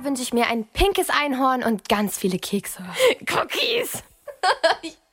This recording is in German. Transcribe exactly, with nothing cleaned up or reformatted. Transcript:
wünsche ich mir ein pinkes Einhorn und ganz viele Kekse. Cookies!